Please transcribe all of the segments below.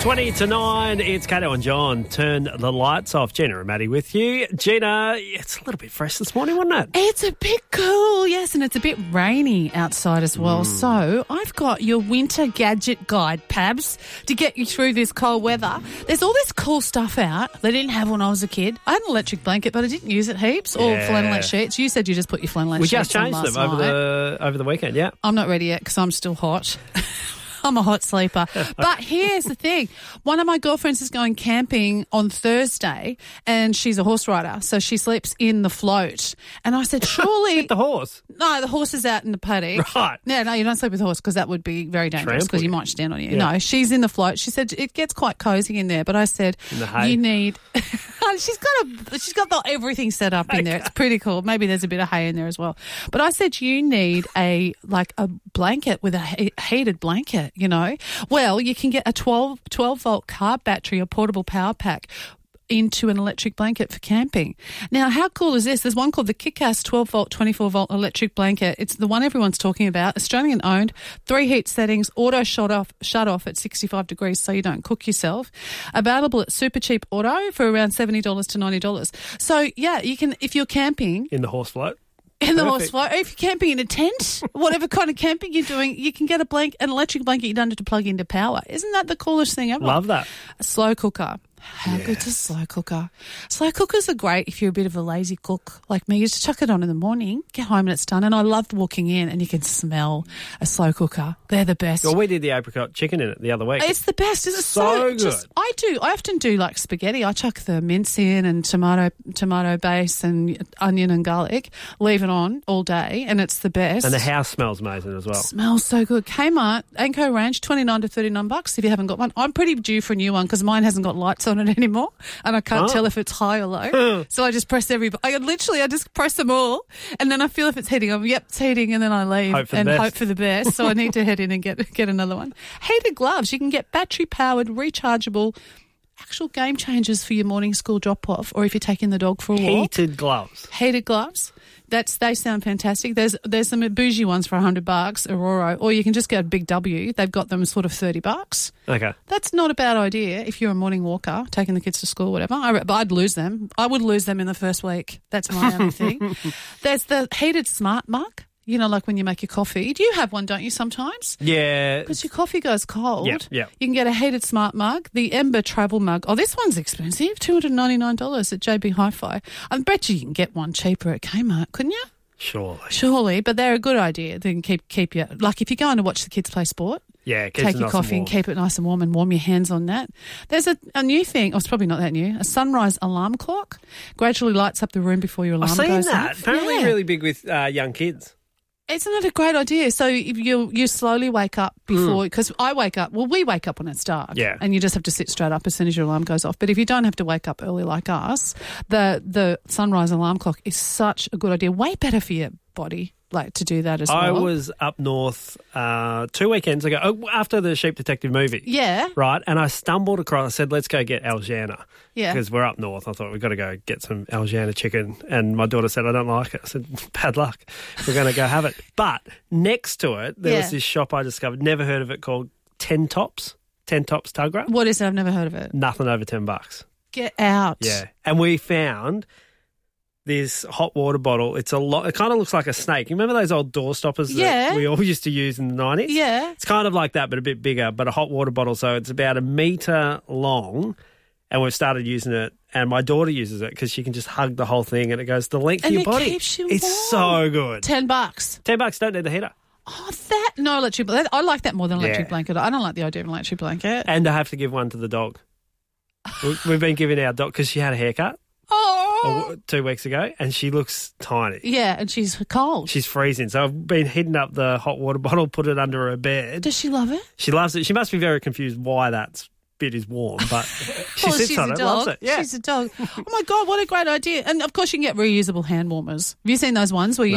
20 to 9, it's Kato and John. Turn the lights off. Gina and Maddie with you. Gina, it's a little bit fresh this morning, wasn't it? It's a bit cool, yes, and it's a bit rainy outside as well. So I've got your winter gadget guide, Pabs, to get you through this cold weather. There's all this cool stuff out they didn't have when I was a kid. I had an electric blanket, but I didn't use it heaps, or flannelette sheets. You said you just put your flannelette We sheets just on changed last them night. over the weekend, yeah. I'm not ready yet because I'm still hot. I'm a hot sleeper. But here's the thing. One of my girlfriends is going camping on Thursday and she's a horse rider, so she sleeps in the float. And I said, surely... With the horse? No, the horse is out in the paddock. Right. Yeah, no, you don't sleep with the horse because that would be very dangerous because you might stand on you. Yeah. No, she's in the float. She said it gets quite cosy in there, but I said... In the hay? You need... she's got everything set up in there. It's pretty cool. Maybe there's a bit of hay in there as well. But I said you need a blanket with a heated blanket, you know. Well, you can get a 12-volt car battery or portable power pack into an electric blanket for camping. Now, how cool is this? There's one called the Kick-Ass 12-volt, 24-volt electric blanket. It's the one everyone's talking about. Australian-owned, 3 heat settings, auto shut off at 65 degrees so you don't cook yourself. Available at Super Cheap Auto for around $70 to $90. So, yeah, you can, if you're camping... In the horse float? In the horse float. If you're camping in a tent, whatever kind of camping you're doing, you can get an electric blanket you don't have to plug into power. Isn't that the coolest thing ever? Love that. A slow cooker. How good's a slow cooker? Slow cookers are great if you're a bit of a lazy cook like me. You just chuck it on in the morning, get home and it's done. And I loved walking in and you can smell a slow cooker. They're the best. Well, we did the apricot chicken in it the other week. It's the best. It's so good. I often do like spaghetti. I chuck the mince in and tomato base and onion and garlic, leave it on all day and it's the best. And the house smells amazing as well. Smells so good. Kmart, Anco Range, $29 to $39 if you haven't got one. I'm pretty due for a new one because mine hasn't got lights on it anymore and I can't tell if it's high or low. So I just press I just press them all and then I feel if it's heating. Yep, it's heating, and then I leave hope for the best. So I need to head in and get another one. Heated gloves. You can get battery powered, rechargeable, actual game changers for your morning school drop off or if you're taking the dog for a walk. Heated gloves. They sound fantastic. There's some bougie ones for $100, Aurora, or you can just go to Big W. They've got them sort of $30. Okay. That's not a bad idea if you're a morning walker, taking the kids to school, whatever. But I'd lose them. I would lose them in the first week. That's my only thing. There's the heated smart mug. You know, like when you make your coffee. Do you have one, don't you, sometimes? Yeah. Because your coffee goes cold. Yeah. You can get a heated smart mug. The Ember travel mug. Oh, this one's expensive, $299 at JB Hi-Fi. I bet you can get one cheaper at Kmart, couldn't you? Surely, but they're a good idea. They can keep you... Like if you're going to watch the kids play sport, take your coffee and keep it nice and warm your hands on that. There's a new thing. Oh, it's probably not that new. A sunrise alarm clock. Gradually lights up the room before your alarm goes off. I've seen that. Apparently really big with young kids. Isn't it a great idea? So if you slowly wake up before, because we wake up when it's dark. Yeah. And you just have to sit straight up as soon as your alarm goes off. But if you don't have to wake up early like us, the sunrise alarm clock is such a good idea. Way better for your body, like to do that as well. I was up north 2 weekends ago, after the Sheep Detective movie. Yeah. Right, and I stumbled across, I said, let's go get Aljana. Yeah. Because we're up north. I thought, we've got to go get some Aljana chicken. And my daughter said, I don't like it. I said, bad luck. We're going to go have it. But next to it, there was this shop I discovered, never heard of it, called 10 Tops. 10 Tops Tuggerah. What is it? I've never heard of it. Nothing over $10. Get out. Yeah. And we found this hot water bottle. It kind of looks like a snake. You remember those old door stoppers that we all used to use in the 90s? Yeah. It's kind of like that, but a bit bigger, but a hot water bottle. So it's about 1 metre long, and we've started using it. And my daughter uses it because she can just hug the whole thing and it goes the length of your body. Keeps you it's warm. so good. $10. $10, don't need the heater. Oh, no electric blanket. I like that more than electric blanket. I don't like the idea of an electric blanket. And I have to give one to the dog. We've been giving our dog, because she had a haircut. Oh. 2 weeks ago, and she looks tiny. Yeah, and she's cold. She's freezing. So I've been heating up the hot water bottle, put it under her bed. Does she love it? She loves it. She must be very confused why that bit is warm, but she sits on it, loves it. Yeah. She's a dog. Oh, my God, what a great idea. And, of course, you can get reusable hand warmers. Have you seen those ones where you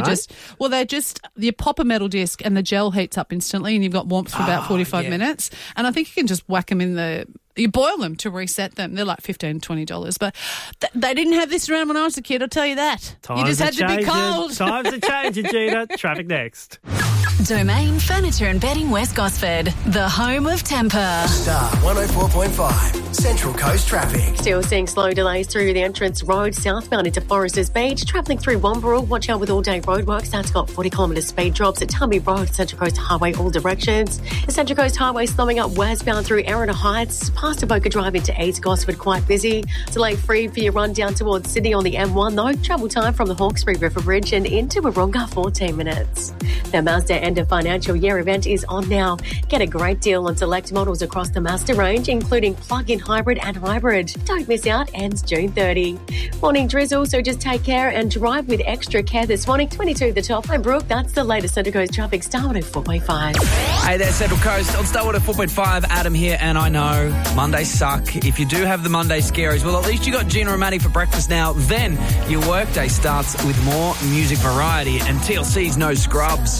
you pop a metal disc and the gel heats up instantly and you've got warmth for about 45 minutes. And I think you can just whack them in the You boil them to reset them. They're like $15, $20. But they didn't have this around when I was a kid, I'll tell you that. You just had to be cold. Times are changing, Gina. Traffic next. Domain Furniture and Bedding West Gosford, the home of temper. Star 104.5, Central Coast traffic. Still seeing slow delays through the entrance road southbound into Foresters Beach. Travelling through Wamberal, watch out with all-day roadworks. That's got 40km speed drops at Tubby Road, Central Coast Highway, all directions. The Central Coast Highway slowing up westbound through Erina Heights. Past Avoca Drive into East Gosford, quite busy. Delay free for your run down towards Sydney on the M1, though. Travel time from the Hawkesbury River Bridge and into Wahroonga, 14 minutes. The Mazda end of financial year event is on now. Get a great deal on select models across the Mazda range, including plug-in hybrid and hybrid. Don't miss out, ends June 30. Morning drizzle, so just take care and drive with extra care this morning. 22 the top. I'm Brooke. That's the latest Central Coast traffic. Star 104.5. Hey there, Central Coast. On Star 104.5, Adam here, and I know Mondays suck. If you do have the Monday scaries, well, at least you got Gina and Maddie for breakfast now. Then your workday starts with more music variety and TLC's No Scrubs.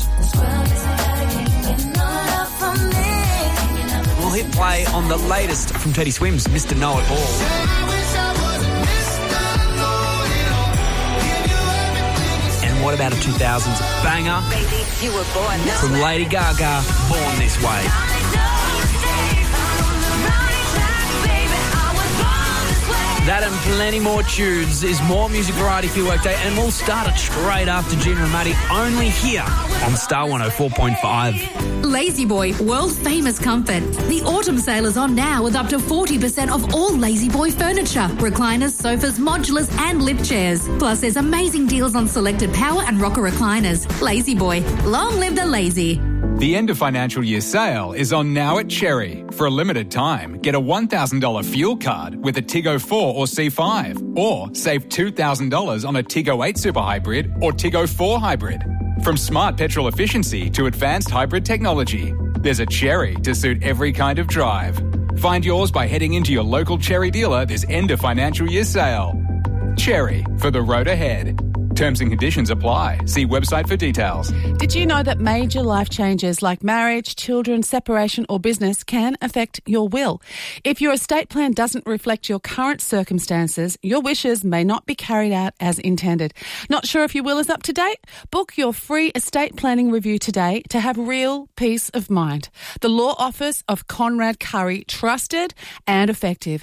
We'll hit play on the latest from Teddy Swims, Mr. Know It All. And what about a 2000s banger from Lady Gaga, Born This Way. That and plenty more tunes is more music variety for your workday, and we'll start it straight after Gina and Maddie, only here on Star 104.5. Lazy Boy, world famous comfort. The autumn sale is on now with up to 40% off all Lazy Boy furniture, recliners, sofas, modulars and lift chairs. Plus there's amazing deals on selected power and rocker recliners. Lazy Boy, long live the lazy. The end of financial year sale is on now at Cherry. For a limited time, get a $1,000 fuel card with a Tiggo 4 or C5, or save $2,000 on a Tiggo 8 Super Hybrid or Tiggo 4 Hybrid. From smart petrol efficiency to advanced hybrid technology, there's a Cherry to suit every kind of drive. Find yours by heading into your local Cherry dealer this end of financial year sale. Cherry, for the road ahead. Terms and conditions apply. See website for details. Did you know that major life changes like marriage, children, separation or business can affect your will? If your estate plan doesn't reflect your current circumstances, your wishes may not be carried out as intended. Not sure if your will is up to date? Book your free estate planning review today to have real peace of mind. The Law Office of Conrad Curry, trusted and effective.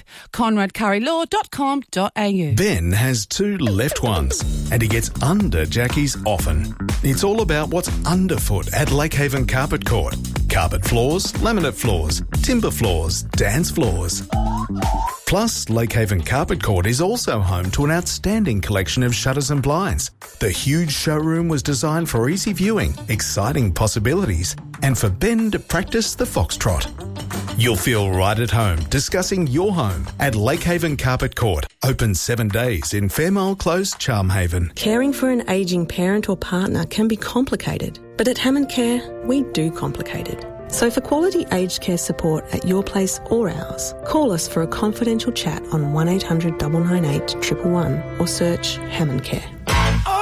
ConradCurryLaw.com.au. Ben has two left ones and he gets under Jackie's often. It's all about what's underfoot at Lakehaven Carpet Court. Carpet floors, laminate floors, timber floors, dance floors. Plus, Lakehaven Carpet Court is also home to an outstanding collection of shutters and blinds. The huge showroom was designed for easy viewing, exciting possibilities, and for Ben to practice the foxtrot. You'll feel right at home discussing your home at Lakehaven Carpet Court. Open 7 days in Fairmile Close, Charmhaven. Caring for an ageing parent or partner can be complicated, but at Hammond Care, we do complicate it. So for quality aged care support at your place or ours, call us for a confidential chat on 1800 998 111 or search Hammond Care.